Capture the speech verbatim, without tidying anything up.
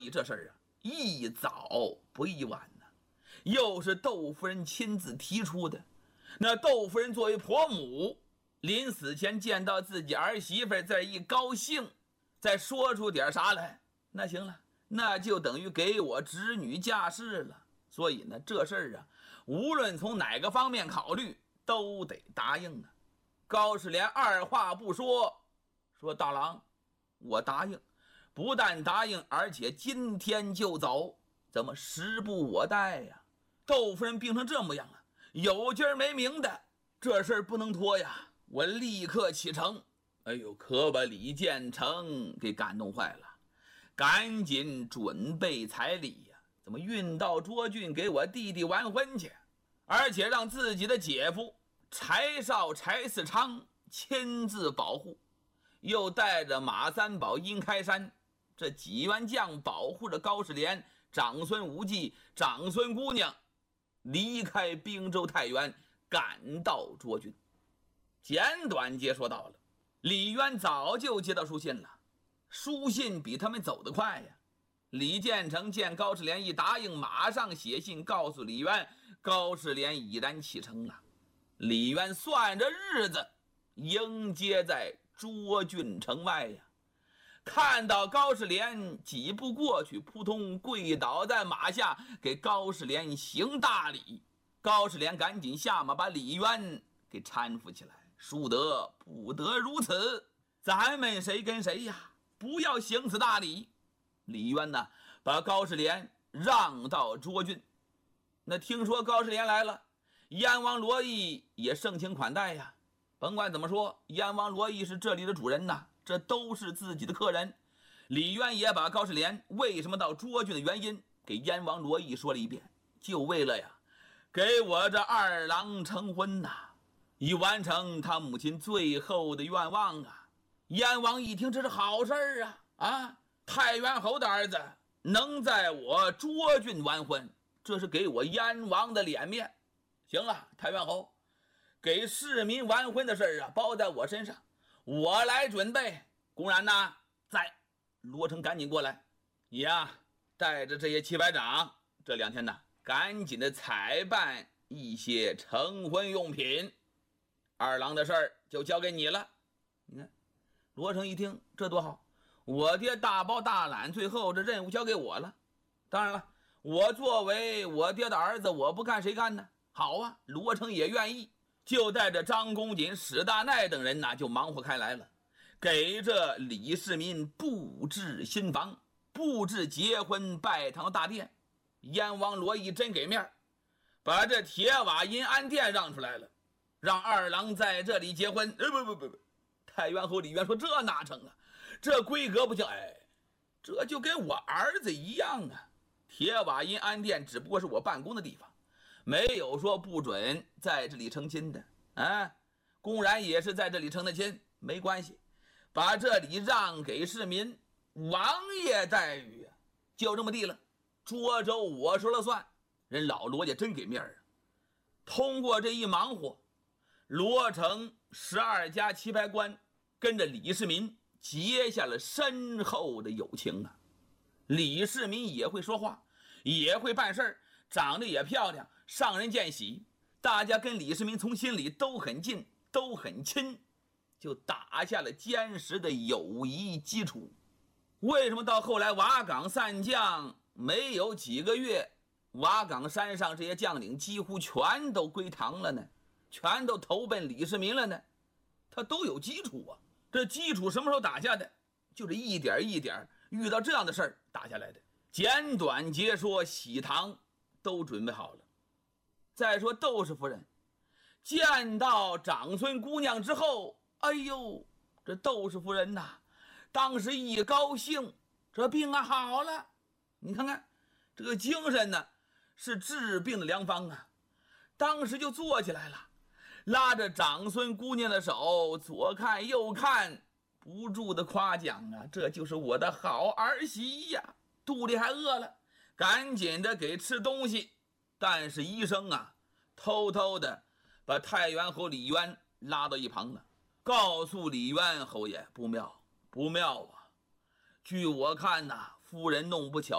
这事儿啊，宜早不宜晚呢、啊。又是窦夫人亲自提出的。那窦夫人作为婆母，临死前见到自己儿媳妇在一高兴，再说出点啥来，那行了，那就等于给我侄女嫁事了。所以呢，这事儿啊，无论从哪个方面考虑，都得答应啊。高士廉二话不说，说大郎，我答应，不但答应，而且今天就走，怎么时不我待呀？窦夫人病成这么样了，有今儿没明的，这事儿不能拖呀，我立刻启程。哎呦，可把李建成给感动坏了，赶紧准备彩礼呀，怎么运到涿郡给我弟弟完婚去，而且让自己的姐夫柴少柴四昌亲自保护，又带着马三宝、殷开山这几员将保护着高士廉、长孙无忌、长孙姑娘离开滨州太原，赶到涿郡。简短截说到了，李渊早就接到书信了，书信比他们走得快呀。李建成见高士廉一答应，马上写信告诉李渊，高士廉已然启程了。李渊算着日子迎接在涿郡城外呀，看到高士廉几步过去，扑通跪倒在马下，给高士廉行大礼。高士廉赶紧下马把李渊给搀扶起来，恕得不得如此，咱们谁跟谁呀，不要行此大礼。李渊呢，把高士廉让到涿郡。那听说高士廉来了，燕王罗毅也盛情款待呀。甭管怎么说，燕王罗毅是这里的主人呐，这都是自己的客人。李渊也把高士廉为什么到涿郡的原因给燕王罗毅说了一遍，就为了呀，给我这二郎成婚呐，以完成他母亲最后的愿望啊。燕王一听，这是好事儿啊！啊，太原侯的儿子能在我涿郡完婚，这是给我燕王的脸面。行了，太原侯，给市民完婚的事儿啊，包在我身上，我来准备。公然呢，在罗成赶紧过来，你呀，带着这些七百长，这两天呢，赶紧的采办一些成婚用品。二郎的事儿就交给你了。你看，罗成一听，这多好，我爹大包大揽，最后这任务交给我了。当然了，我作为我爹的儿子，我不干谁干呢？好啊，罗成也愿意，就带着张公瑾、史大鼐等人呢，就忙活开来了，给这李世民布置新房，布置结婚拜堂的大殿。燕王罗毅真给面，把这铁瓦银安殿让出来了，让二郎在这里结婚。呃，不不不不，太原侯李渊说，这哪成啊？这规格不行，哎，这就跟我儿子一样啊。铁瓦银安殿只不过是我办公的地方，没有说不准在这里成亲的啊。公然也是在这里成的亲，没关系，把这里让给市民，王爷待遇啊，就这么地了。涿州我说了算，人老罗家真给面啊。通过这一忙活，罗成十二家棋牌官跟着李世民结下了深厚的友情啊。李世民也会说话，也会办事，长得也漂亮，上人见喜，大家跟李世民从心里都很近，都很亲，就打下了坚实的友谊基础。为什么到后来瓦岗散将没有几个月，瓦岗山上这些将领几乎全都归唐了呢？全都投奔李世民了呢？他都有基础啊。这基础什么时候打下的？就是一点一点遇到这样的事儿打下来的。简短截说，喜糖都准备好了。再说窦氏夫人见到长孙姑娘之后，哎呦，这窦氏夫人呐，当时一高兴，这病啊好了。你看看这个精神呢，是治病的良方啊。当时就坐起来了，拉着长孙姑娘的手，左看右看，不住的夸奖啊，这就是我的好儿媳呀。肚里还饿了，赶紧的给吃东西。但是医生啊，偷偷的把太原侯李渊拉到一旁了，告诉李渊侯爷，不妙不妙啊，据我看呐、啊，夫人弄不巧